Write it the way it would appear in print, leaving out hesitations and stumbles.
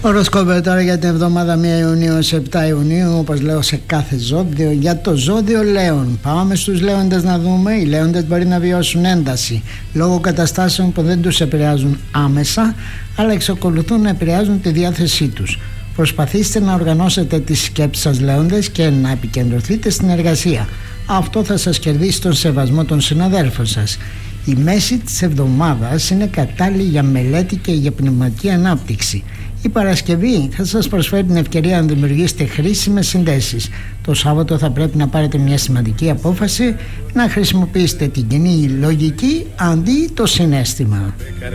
Οροσκόπιο τώρα για την εβδομάδα 1 Ιουνίου σε 7 Ιουνίου, όπως λέω σε κάθε ζώδιο. Για το ζώδιο Λέων, πάμε στους Λέοντες να δούμε. Οι Λέοντες μπορεί να βιώσουν ένταση λόγω καταστάσεων που δεν τους επηρεάζουν άμεσα, αλλά εξακολουθούν να επηρεάζουν τη διάθεσή τους. Προσπαθήστε να οργανώσετε τις σκέψεις σας, Λέοντες, και να επικεντρωθείτε στην εργασία. Αυτό θα σας κερδίσει τον σεβασμό των συναδέλφων σας. Η μέση της εβδομάδας είναι κατάλληλη για μελέτη και για πνευματική ανάπτυξη. Η Παρασκευή θα σας προσφέρει την ευκαιρία να δημιουργήσετε χρήσιμες συνδέσεις. Το Σάββατο θα πρέπει να πάρετε μια σημαντική απόφαση, να χρησιμοποιήσετε την κοινή λογική αντί το συναίσθημα.